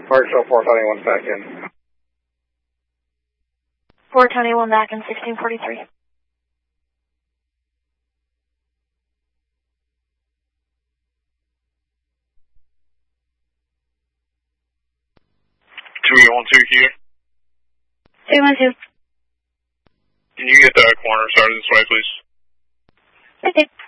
Park show 421 back in. 421 back in 1643. here. 212. Can you get the corner started this way, please? Okay.